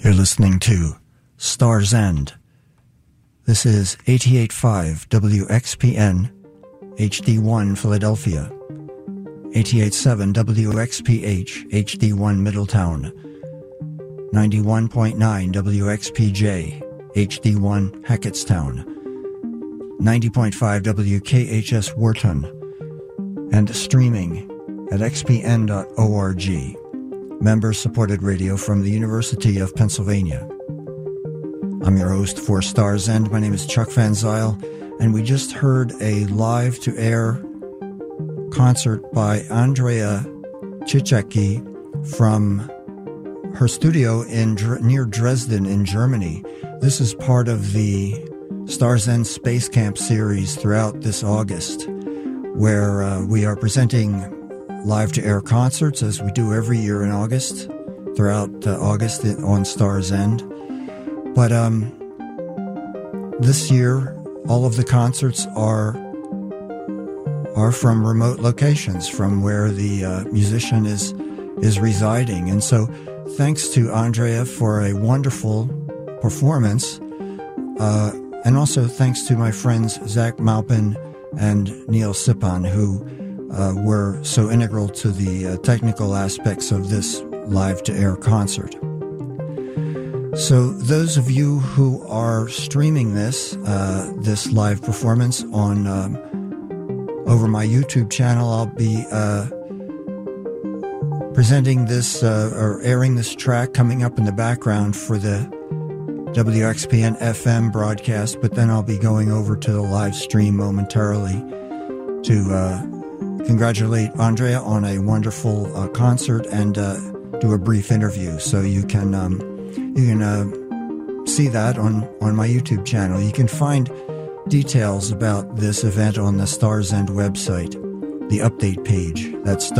You're listening to Star's End. This is 88.5 WXPN HD1 Philadelphia, 88.7 WXPH HD1 Middletown, 91.9 WXPJ HD1 Hackettstown, 90.5 WKHS Wharton, and streaming at xpn.org. Member-supported radio from the University of Pennsylvania. I'm your host for Star's End. My name is Chuck Van Zyl, and we just heard a live-to-air concert by Andrea Cicecki from her studio near Dresden in Germany. This is part of the Star's End Space Camp series throughout this August, where we are presenting live-to-air concerts, as we do every year in August, throughout August on Star's End. But this year, all of the concerts are from remote locations, from where the musician is residing. And so thanks to Andrea for a wonderful performance, and also thanks to my friends Zach Maupin and Neil Sipan, who were so integral to the technical aspects of this live-to-air concert. So those of you who are streaming this live performance on over my YouTube channel, I'll be presenting this or airing this track coming up in the background for the WXPN FM broadcast, but then I'll be going over to the live stream momentarily to congratulate Andrea on a wonderful concert and do a brief interview. So you can see that on my YouTube channel. You can find details about this event on the Star's End website, the update page. That's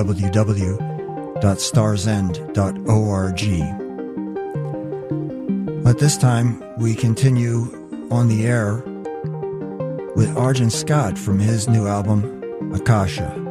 www.starsend.org. But this time we continue on the air with Argent Scott from his new album, Akasha.